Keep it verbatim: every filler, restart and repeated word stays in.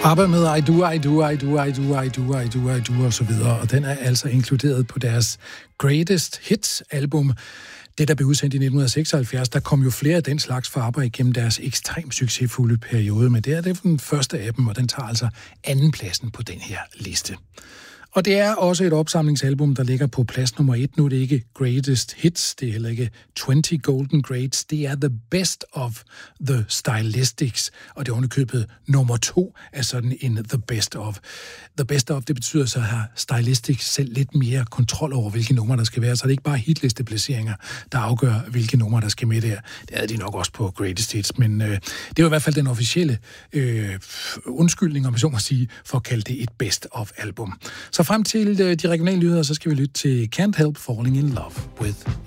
ABBA med I do, I do, I do, I do, I do, I do, I do, og så videre. Og den er altså inkluderet på deres Greatest Hits-album. Det, der blev udsendt i nitten seksoghalvfjerds, der kom jo flere af den slags fra ABBA igennem deres ekstremt succesfulde periode. Men det er det den første af dem, og den tager altså andenpladsen på den her liste. Og det er også et opsamlingsalbum, der ligger på plads nummer et. Nu er det ikke Greatest Hits, det er heller ikke tyve Golden Greats. Det er The Best of the Stylistics, og det er underkøbet nummer to af sådan en The Best of. The Best of, det betyder så at have Stylistics selv lidt mere kontrol over, hvilke numre der skal være. Så det er ikke bare hitlisteplaceringer, der afgør, hvilke numre der skal med der. Det havde de nok også på Greatest Hits, men øh, det er jo i hvert fald den officielle øh, undskyldning, om jeg så må sige, for at kalde det et Best of album. Så frem til de regionale nyheder, så skal vi lytte til Can't Help Falling in Love with